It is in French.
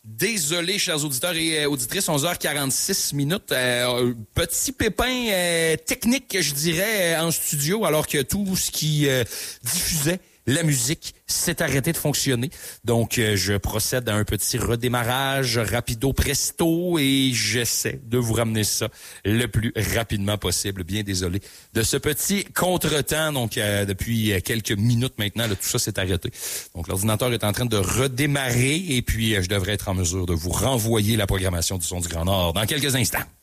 Désolé, chers auditeurs et auditrices, 11h46 minutes. Petit pépin technique, je dirais, en studio, alors que tout ce qui diffusait la musique s'est arrêté de fonctionner. Donc, je procède à un petit redémarrage rapido presto et j'essaie de vous ramener ça le plus rapidement possible. Bien désolé de ce petit contretemps. Donc, depuis quelques minutes maintenant, là, tout ça s'est arrêté. Donc, l'ordinateur est en train de redémarrer et puis je devrais être en mesure de vous renvoyer la programmation du Son du Grand Nord dans quelques instants.